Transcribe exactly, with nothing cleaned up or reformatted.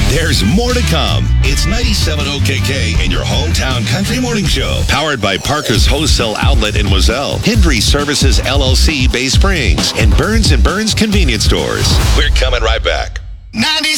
There's more to come. It's ninety-seven O K K and your hometown country morning show. Powered by Parker's Wholesale Outlet in Wazelle, Hendry Services L L C Bay Springs, and Burns and Burns Convenience Stores. We're coming right back. ninety